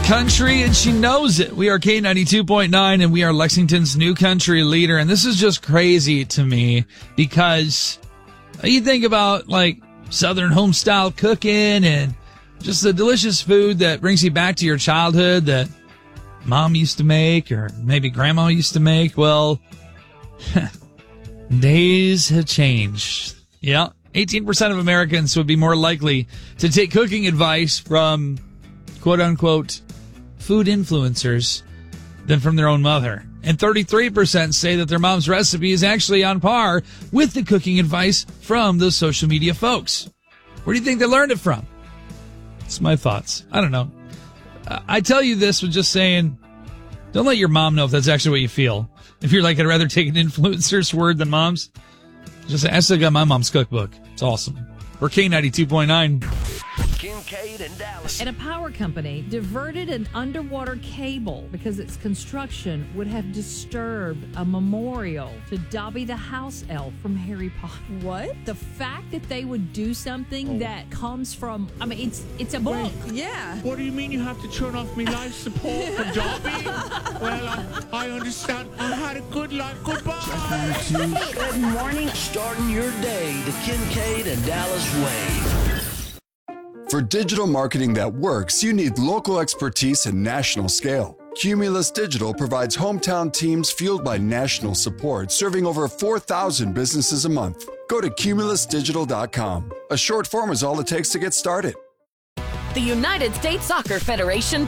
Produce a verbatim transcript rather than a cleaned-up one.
country, and she knows it. We are K ninety-two point nine, and we are Lexington's new country leader. And this is just crazy to me because you think about like Southern home style cooking and just the delicious food that brings you back to your childhood that mom used to make or maybe grandma used to make. Well, days have changed. Yeah. eighteen percent of Americans would be more likely to take cooking advice from quote unquote food influencers than from their own mother. And thirty-three percent say that their mom's recipe is actually on par with the cooking advice from those social media folks. Where do you think they learned it from? It's my thoughts. I don't know. I tell you this with just saying, don't let your mom know if that's actually what you feel. If you're like, I'd rather take an influencer's word than mom's, just say, I still got my mom's cookbook. It's awesome. We're K ninety-two point nine. Kincaid and Dallas. And a power company diverted an underwater cable because its construction would have disturbed a memorial to Dobby the house elf from Harry Potter. What? The fact that they would do something Oh. that comes from, I mean, it's it's a book. Yeah. What do you mean you have to turn off me life support for Dobby? Well, I, I understand. I had a good life. Goodbye. Good morning. Starting your day the Kincaid and Dallas way. For digital marketing that works, you need local expertise and national scale. Cumulus Digital provides hometown teams fueled by national support, serving over four thousand businesses a month. Go to cumulus digital dot com. A short form is all it takes to get started. The United States Soccer Federation